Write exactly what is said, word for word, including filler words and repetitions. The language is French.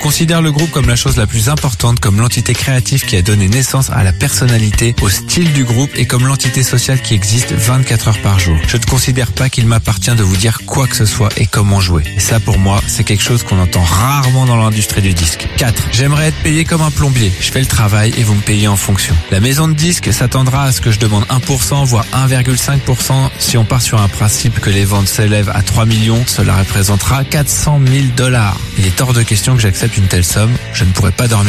considère le groupe comme la chose la plus importante, comme l'entité créative qui a donné naissance à la personnalité, au style du groupe et comme l'entité sociale qui existe vingt-quatre heures par jour. Je ne considère pas qu'il m'appartient de vous dire quoi que ce soit et comment jouer. Et ça, pour moi, c'est quelque chose qu'on entend rarement dans l'industrie du disque. quatre. J'aimerais être payé comme un plombier. Je fais le travail et vous me payez en fonction. La maison de disques s'attendra à ce que je demande un pour cent, voire un virgule cinq pour cent. Si on part sur un principe que les ventes s'élèvent à trois millions, cela représentera quatre cent mille dollars. Il est hors de question que j'accepte une telle somme. Je ne pourrais pas dormir